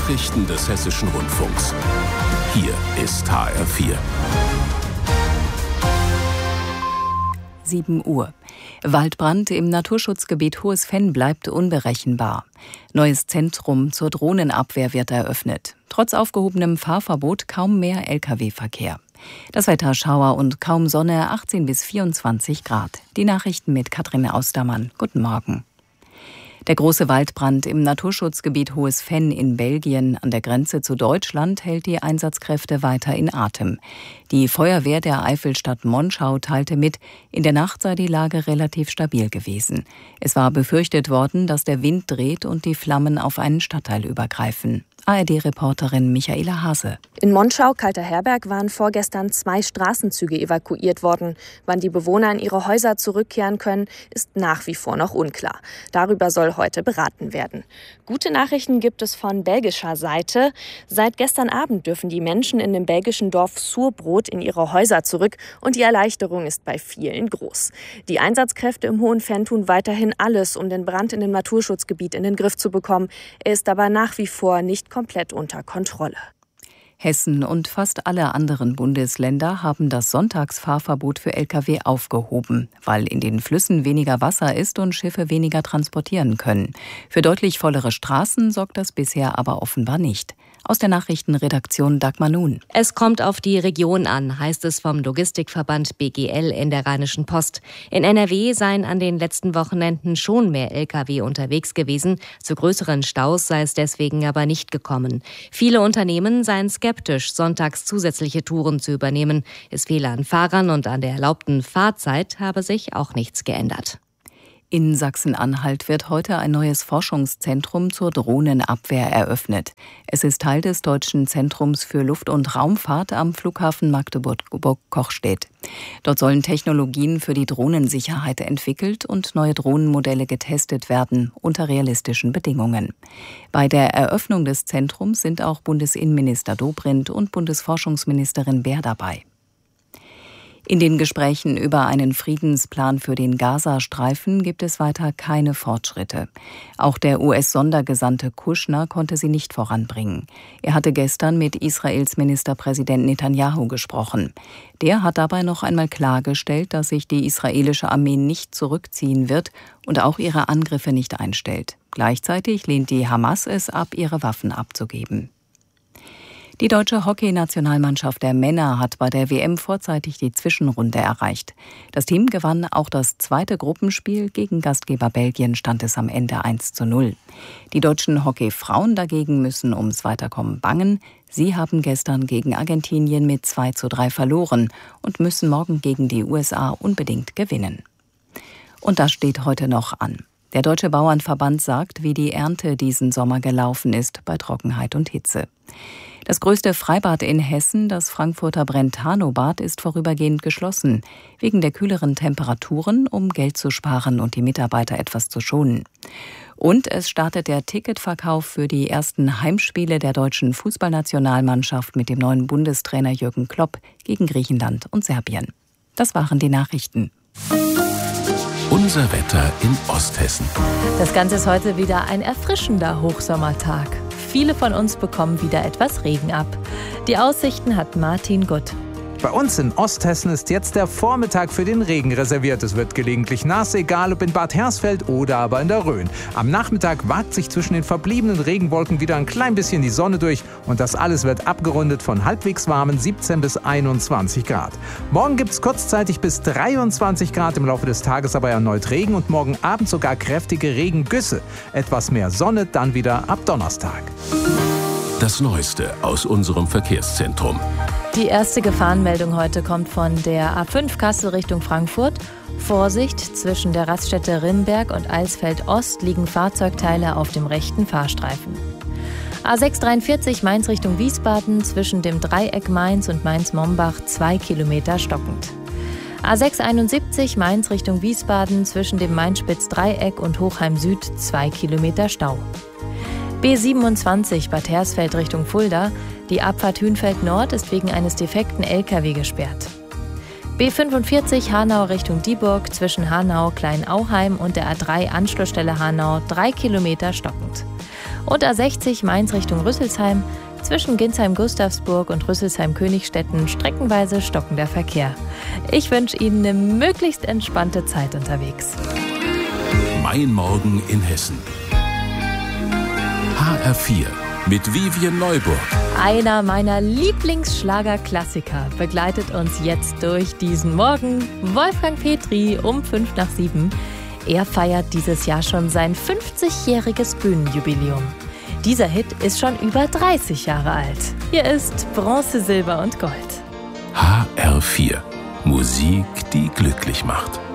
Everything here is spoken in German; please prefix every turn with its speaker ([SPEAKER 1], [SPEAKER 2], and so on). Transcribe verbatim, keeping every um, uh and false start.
[SPEAKER 1] Nachrichten des Hessischen Rundfunks. Hier ist H R vier.
[SPEAKER 2] sieben Uhr. Waldbrand im Naturschutzgebiet Hohes Venn bleibt unberechenbar. Neues Zentrum zur Drohnenabwehr wird eröffnet. Trotz aufgehobenem Fahrverbot kaum mehr L K W-Verkehr. Das Wetter Schauer und kaum Sonne, achtzehn bis vierundzwanzig Grad. Die Nachrichten mit Katrin Austermann. Guten Morgen. Der große Waldbrand im Naturschutzgebiet Hohes Venn in Belgien an der Grenze zu Deutschland hält die Einsatzkräfte weiter in Atem. Die Feuerwehr der Eifelstadt Monschau teilte mit, in der Nacht sei die Lage relativ stabil gewesen. Es war befürchtet worden, dass der Wind dreht und die Flammen auf einen Stadtteil übergreifen. A R D-Reporterin Michaela Hase.
[SPEAKER 3] In Monschau, Kalter Herberg, waren vorgestern zwei Straßenzüge evakuiert worden. Wann die Bewohner in ihre Häuser zurückkehren können, ist nach wie vor noch unklar. Darüber soll heute beraten werden. Gute Nachrichten gibt es von belgischer Seite. Seit gestern Abend dürfen die Menschen in dem belgischen Dorf Surbrot in ihre Häuser zurück und die Erleichterung ist bei vielen groß. Die Einsatzkräfte im Hohen Venn tun weiterhin alles, um den Brand in dem Naturschutzgebiet in den Griff zu bekommen. Er ist aber nach wie vor nicht komplett unter Kontrolle.
[SPEAKER 2] Hessen und fast alle anderen Bundesländer haben das Sonntagsfahrverbot für L K W aufgehoben, weil in den Flüssen weniger Wasser ist und Schiffe weniger transportieren können. Für deutlich vollere Straßen sorgt das bisher aber offenbar nicht. Aus der Nachrichtenredaktion Dagmar Nun.
[SPEAKER 4] Es kommt auf die Region an, heißt es vom Logistikverband B G L in der Rheinischen Post. In N R W seien an den letzten Wochenenden schon mehr L K W unterwegs gewesen. Zu größeren Staus sei es deswegen aber nicht gekommen. Viele Unternehmen seien skeptisch, sonntags zusätzliche Touren zu übernehmen. Es fehle an Fahrern und an der erlaubten Fahrzeit habe sich auch nichts geändert.
[SPEAKER 2] In Sachsen-Anhalt wird heute ein neues Forschungszentrum zur Drohnenabwehr eröffnet. Es ist Teil des Deutschen Zentrums für Luft- und Raumfahrt am Flughafen Magdeburg-Kochstedt. Dort sollen Technologien für die Drohnensicherheit entwickelt und neue Drohnenmodelle getestet werden, unter realistischen Bedingungen. Bei der Eröffnung des Zentrums sind auch Bundesinnenminister Dobrindt und Bundesforschungsministerin Baer dabei. In den Gesprächen über einen Friedensplan für den Gazastreifen gibt es weiter keine Fortschritte. Auch der U S-Sondergesandte Kushner konnte sie nicht voranbringen. Er hatte gestern mit Israels Ministerpräsident Netanyahu gesprochen. Der hat dabei noch einmal klargestellt, dass sich die israelische Armee nicht zurückziehen wird und auch ihre Angriffe nicht einstellt. Gleichzeitig lehnt die Hamas es ab, ihre Waffen abzugeben. Die deutsche Hockeynationalmannschaft der Männer hat bei der W M vorzeitig die Zwischenrunde erreicht. Das Team gewann auch das zweite Gruppenspiel. Gegen Gastgeber Belgien stand es am Ende eins zu null. Die deutschen Hockeyfrauen dagegen müssen ums Weiterkommen bangen. Sie haben gestern gegen Argentinien mit zwei zu drei verloren und müssen morgen gegen die U S A unbedingt gewinnen. Und das steht heute noch an. Der Deutsche Bauernverband sagt, wie die Ernte diesen Sommer gelaufen ist bei Trockenheit und Hitze. Das größte Freibad in Hessen, das Frankfurter Brentano-Bad, ist vorübergehend geschlossen, wegen der kühleren Temperaturen, um Geld zu sparen und die Mitarbeiter etwas zu schonen. Und es startet der Ticketverkauf für die ersten Heimspiele der deutschen Fußballnationalmannschaft mit dem neuen Bundestrainer Jürgen Klopp gegen Griechenland und Serbien. Das waren die Nachrichten.
[SPEAKER 1] Unser Wetter in Osthessen.
[SPEAKER 5] Das Ganze ist heute wieder ein erfrischender Hochsommertag. Viele von uns bekommen wieder etwas Regen ab. Die Aussichten hat Martin Gutt.
[SPEAKER 6] Bei uns in Osthessen ist jetzt der Vormittag für den Regen reserviert. Es wird gelegentlich nass, egal ob in Bad Hersfeld oder aber in der Rhön. Am Nachmittag wagt sich zwischen den verbliebenen Regenwolken wieder ein klein bisschen die Sonne durch und das alles wird abgerundet von halbwegs warmen siebzehn bis einundzwanzig Grad. Morgen gibt es kurzzeitig bis dreiundzwanzig Grad, im Laufe des Tages aber erneut Regen und morgen Abend sogar kräftige Regengüsse. Etwas mehr Sonne dann wieder ab Donnerstag.
[SPEAKER 1] Das Neueste aus unserem Verkehrszentrum.
[SPEAKER 5] Die erste Gefahrenmeldung heute kommt von der A fünf Kassel Richtung Frankfurt. Vorsicht, zwischen der Raststätte Rimberg und Eisfeld Ost liegen Fahrzeugteile auf dem rechten Fahrstreifen. A sechs dreiundvierzig Mainz Richtung Wiesbaden, zwischen dem Dreieck Mainz und Mainz-Mombach zwei Kilometer stockend. A sechs einundsiebzig Mainz Richtung Wiesbaden, zwischen dem Mainz-Spitz-Dreieck und Hochheim Süd zwei Kilometer Stau. B siebenundzwanzig Bad Hersfeld Richtung Fulda. Die Abfahrt Hünfeld Nord ist wegen eines defekten L K W gesperrt. B fünfundvierzig Hanau Richtung Dieburg, zwischen Hanau Kleinauheim und der A drei Anschlussstelle Hanau drei Kilometer stockend. Und A sechzig Mainz Richtung Rüsselsheim. Zwischen Ginsheim-Gustavsburg und Rüsselsheim-Königstetten streckenweise stockender Verkehr. Ich wünsche Ihnen eine möglichst entspannte Zeit unterwegs.
[SPEAKER 1] Mein Morgen in Hessen. H R vier mit Vivien Neuburg.
[SPEAKER 5] Einer meiner Lieblingsschlagerklassiker begleitet uns jetzt durch diesen Morgen. Wolfgang Petri um fünf nach sieben. Er feiert dieses Jahr schon sein fünfzigjähriges Bühnenjubiläum. Dieser Hit ist schon über dreißig Jahre alt. Hier ist Bronze, Silber und Gold.
[SPEAKER 1] H R vier. Musik, die glücklich macht.